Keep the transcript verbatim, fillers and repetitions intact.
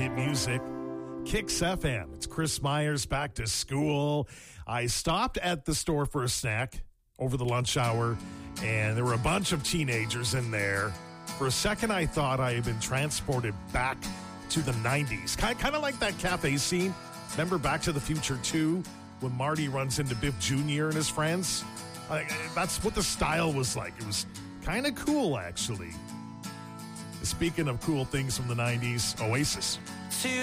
great music. Kicks F M. It's Chris Myers, back to school. I stopped at the store for a snack over the lunch hour, and there were a bunch of teenagers in there. For a second, I thought I had been transported back to the nineties. Kind, kind of like that cafe scene. Remember Back to the Future two, when Marty runs into Biff Junior and his friends? Like, that's what the style was like. It was kind of cool, actually. Speaking of cool things from the nineties, Oasis.